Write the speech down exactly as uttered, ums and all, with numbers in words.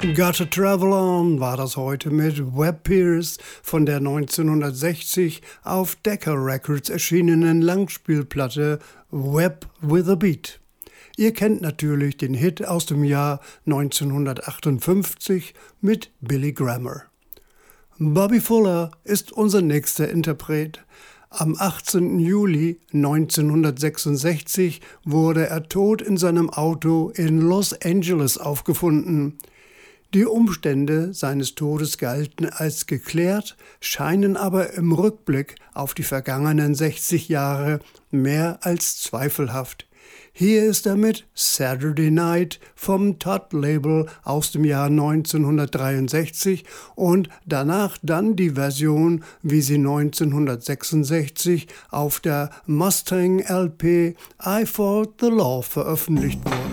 Gotta Travel On war das heute mit Webb Pierce von der neunzehnhundertsechzig auf Decca Records erschienenen Langspielplatte Webb with a Beat. Ihr kennt natürlich den Hit aus dem Jahr neunzehnhundertachtundfünfzig mit Billy Grammer. Bobby Fuller ist unser nächster Interpret. Am achtzehnten Juli neunzehnhundertsechsundsechzig wurde er tot in seinem Auto in Los Angeles aufgefunden. Die Umstände seines Todes galten als geklärt, scheinen aber im Rückblick auf die vergangenen sechzig Jahre mehr als zweifelhaft. Hier ist er mit Saturday Night vom Todd-Label aus dem Jahr neunzehnhundertdreiundsechzig und danach dann die Version, wie sie neunzehnhundertsechsundsechzig auf der Mustang L P I Fought the Law veröffentlicht wurde.